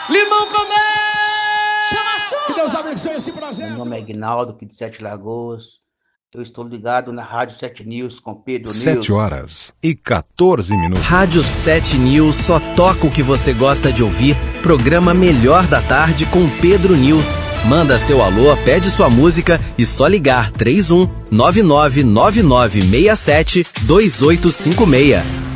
Limão com mel! Chama a chuva! Que Deus abençoe esse projeto. Meu nome é Aguinaldo, aqui de Sete Lagoas. Eu estou ligado na Rádio 7 News com Pedro 7 News. horas e 14 minutos. Rádio 7 News só toca o que você gosta de ouvir. Programa Melhor da Tarde com Pedro News. Manda seu alô, pede sua música e só ligar 31 999967 2856.